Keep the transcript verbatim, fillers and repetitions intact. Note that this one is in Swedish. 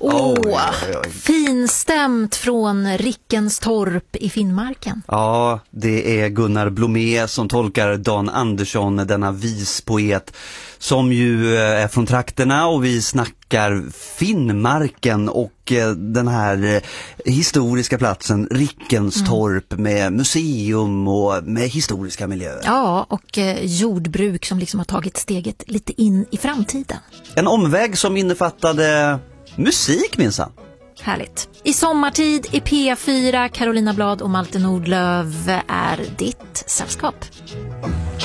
Åh, oh, oj, oj, oj. Finstämt från Rickenstorp i Finnmarken. Ja, det är Gunnar Blomé som tolkar Dan Andersson, denna vispoet som ju är från trakterna, och vi snackar Finnmarken och den här historiska platsen Rickenstorp mm. med museum och med historiska miljöer. Ja, och jordbruk som liksom har tagit steget lite in i framtiden. En omväg som innefattade musik minsann. Härligt. I sommartid i P fyra, Carolina Blad och Malte Nordlöf är ditt sällskap.